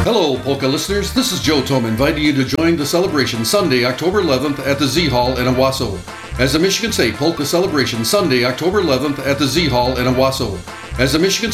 Hello, Polka listeners. This is Joe Tom inviting you to join the celebration Sunday, October 11th at the Z Hall in Owasso. As the Michigan State Polka Celebration Sunday, October 11th at the Z Hall in Owasso. As the Michigan